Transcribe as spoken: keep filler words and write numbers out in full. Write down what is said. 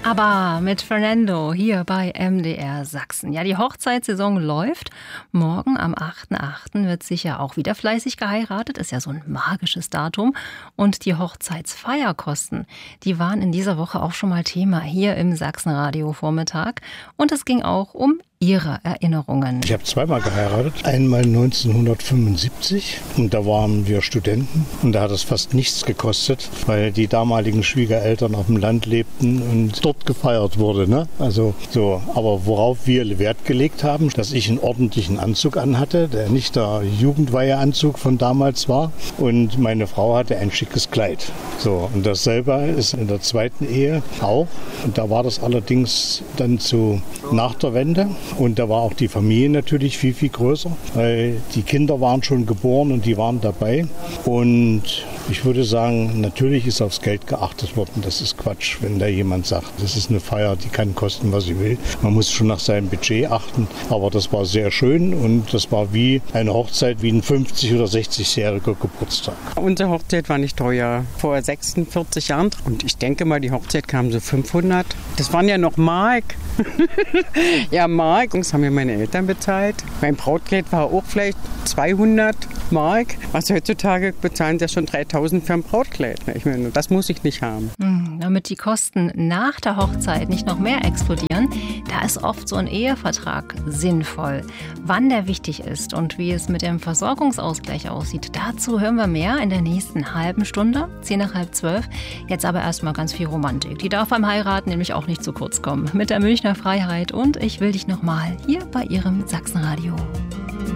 Aber mit Fernando hier bei M D R Sachsen. Ja, die Hochzeitssaison läuft. Morgen am achten achten wird sicher auch wieder fleißig geheiratet. Ist ja so ein magisches Datum. Und die Hochzeitsfeierkosten, die waren in dieser Woche auch schon mal Thema hier im Sachsenradio-Vormittag. Und es ging auch um Ihre Erinnerungen. Ich habe zweimal geheiratet. Einmal neunzehnhundertfünfundsiebzig und da waren wir Studenten und da hat es fast nichts gekostet, weil die damaligen Schwiegereltern auf dem Land lebten und dort gefeiert wurde. Ne? Also so. Aber worauf wir Wert gelegt haben, dass ich einen ordentlichen Anzug anhatte, der nicht der Jugendweiheanzug von damals war, und meine Frau hatte ein schickes Kleid. So, und dasselbe ist in der zweiten Ehe auch. Und da war das allerdings dann zu nach der Wende. Und da war auch die Familie natürlich viel, viel größer, weil die Kinder waren schon geboren und die waren dabei. Und ich würde sagen, natürlich ist aufs Geld geachtet worden. Das ist Quatsch, wenn da jemand sagt, das ist eine Feier, die kann kosten, was sie will. Man muss schon nach seinem Budget achten. Aber das war sehr schön und das war wie eine Hochzeit, wie ein fünfzig- oder sechzigjähriger Geburtstag. Unsere Hochzeit war nicht teuer, vor sechsundvierzig Jahren. Und ich denke mal, die Hochzeit kam so fünfhundert. Das waren ja noch Mark. Ja, Mark. Das haben mir meine Eltern bezahlt. Mein Brautkleid war auch vielleicht zweihundert Mark. Was heutzutage bezahlen sie ja schon dreitausend für ein Brautkleid. Ich meine, das muss ich nicht haben. Hm, damit die Kosten nach der Hochzeit nicht noch mehr explodieren, da ist oft so ein Ehevertrag sinnvoll. Wann der wichtig ist und wie es mit dem Versorgungsausgleich aussieht, dazu hören wir mehr in der nächsten halben Stunde, zehn nach halb zwölf. Jetzt aber erstmal ganz viel Romantik. Die darf beim Heiraten nämlich auch nicht zu kurz kommen. Mit der Münchner Freiheit und Ich will dich noch mal hier bei Ihrem Sachsenradio.